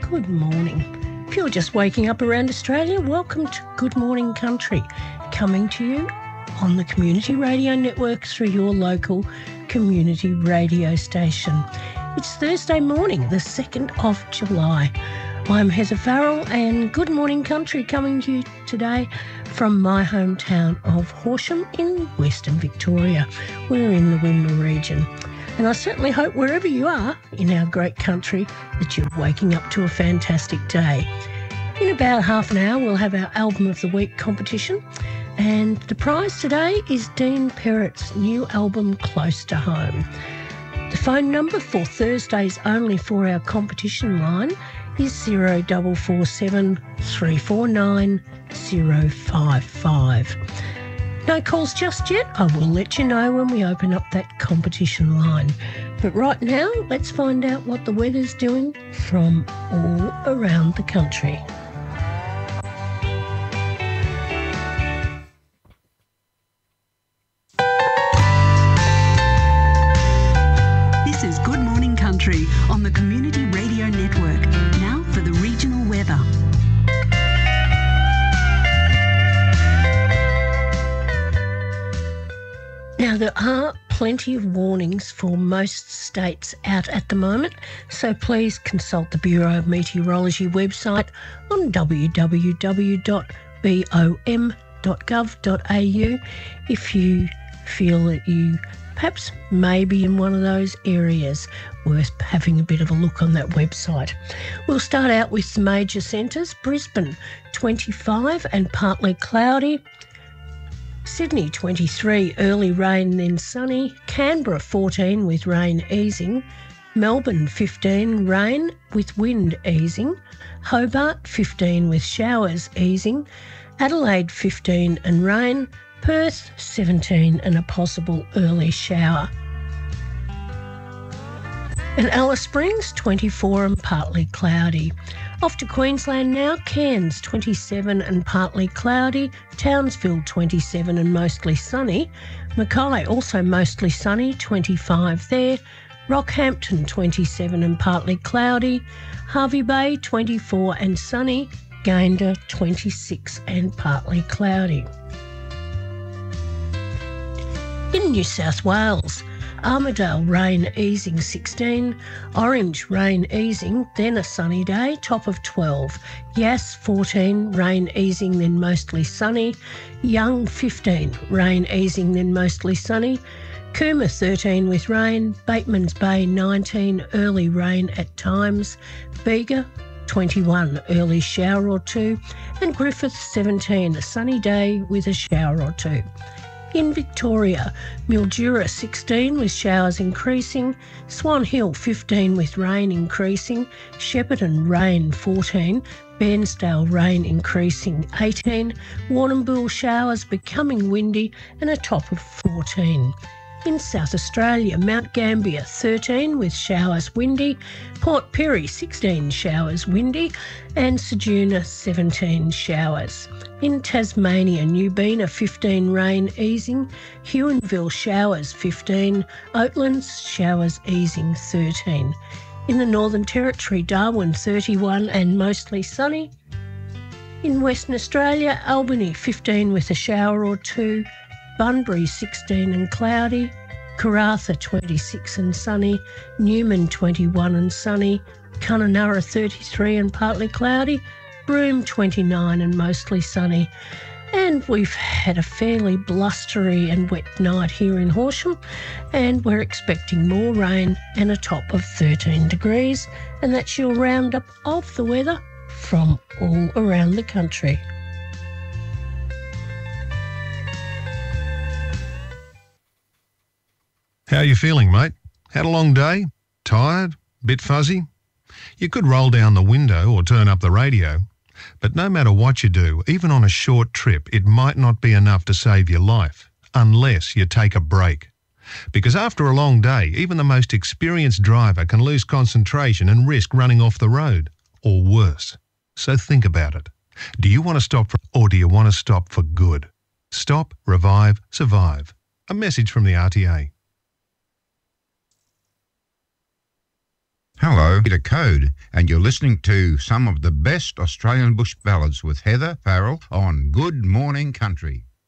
Good morning. If you're just waking up around Australia, welcome to Good Morning Country, coming to you on the Community Radio Network through your local community radio station. It's Thursday morning, the 2nd of July. I'm Heather Farrell and Good Morning Country coming to you today from my hometown of Horsham in Western Victoria. We're in the Wimmera region. And I certainly hope wherever you are in our great country that you're waking up to a fantastic day. In about half an hour, we'll have our Album of the Week competition. And the prize today is Dean Perrett's new album, Close to Home. The phone number for Thursdays only for our competition line is 0447 349 055. No calls just yet. I will let you know when we open up that competition line. But right now, let's find out what the weather's doing from all around the country. This is Good Morning Country on the Community Radio Network. Now for the regional weather. Now, there are plenty of warnings for most states out at the moment, so please consult the Bureau of Meteorology website on www.bom.gov.au if you feel that you perhaps may be in one of those areas. Worth having a bit of a look on that website. We'll start out with the major centres. Brisbane, 25 and partly cloudy. Sydney 23, early rain then sunny. Canberra 14 with rain easing. Melbourne 15, rain with wind easing. Hobart 15 with showers easing. Adelaide 15 and rain. Perth 17 and a possible early shower. And Alice Springs 24 and partly cloudy. Off to Queensland now, Cairns 27 and partly cloudy, Townsville 27 and mostly sunny, Mackay also mostly sunny, 25 there, Rockhampton 27 and partly cloudy, Hervey Bay 24 and sunny, Gayndah 26 and partly cloudy. In New South Wales, Armidale rain easing 16, Orange rain easing, then a sunny day, top of 12. Yass 14, rain easing, then mostly sunny. Young 15, rain easing, then mostly sunny. Cooma 13 with rain. Batemans Bay 19, early rain at times. Bega 21, early shower or two. And Griffith 17, a sunny day with a shower or two. In Victoria, Mildura 16 with showers increasing, Swan Hill 15 with rain increasing, Shepparton rain 14, Bairnsdale rain increasing 18, Warrnambool showers becoming windy and a top of 14. In South Australia, Mount Gambier 13 with showers windy, Port Pirie 16 showers windy and Ceduna 17 showers. In Tasmania, Newbina 15 rain easing, Huonville showers 15, Oatlands showers easing 13. In the Northern Territory, Darwin 31 and mostly sunny. In Western Australia, Albany 15 with a shower or two, Bunbury 16 and cloudy, Karratha 26 and sunny, Newman 21 and sunny, Kununurra 33 and partly cloudy, Broome 29 and mostly sunny. And we've had a fairly blustery and wet night here in Horsham, and we're expecting more rain and a top of 13 degrees. And that's your roundup of the weather from all around the country. How are you feeling, mate? Had a long day? Tired? Bit fuzzy? You could roll down the window or turn up the radio. But no matter what you do, even on a short trip, it might not be enough to save your life, unless you take a break. Because after a long day, even the most experienced driver can lose concentration and risk running off the road, or worse. So think about it. Do you want to stop or do you want to stop for good? Stop, revive, survive. A message from the RTA. Hello, Peter Code, and you're listening to some of the best Australian bush ballads with Heather Farrell on Good Morning Country.